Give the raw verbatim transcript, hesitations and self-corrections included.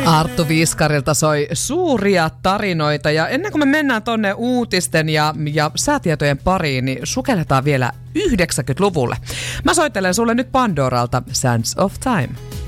Arttu Viskarilta soi suuria tarinoita ja ennen kuin me mennään tonne uutisten ja, ja säätietojen pariin, niin sukelletaan vielä yhdeksänkymmentäluvulle. Mä soittelen sulle nyt Pandoralta Sands of Time.